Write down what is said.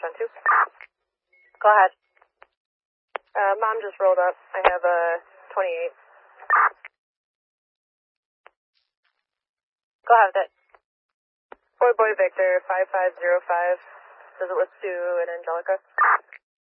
on 2. Go ahead. Mom just rolled up. I have a 28. Go ahead with it. Boy Victor 5505. Visit with Sue and Angelica.